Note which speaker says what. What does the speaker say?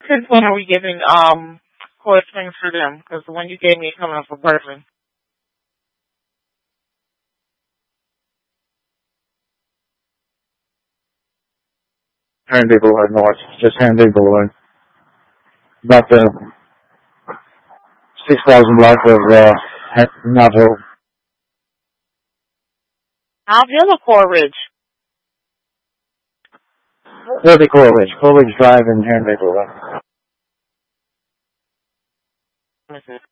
Speaker 1: Since when are we getting Cold Springs for them? Because the one you gave me is coming up for Berkeley.
Speaker 2: Herndon Boulevard North, just Herndon Boulevard. About the 6,000 block of Knott Hill.
Speaker 1: Alville or Core Ridge?
Speaker 2: That'll be Coleridge. Coleridge Drive in Herndon Boulevard.
Speaker 1: Listen.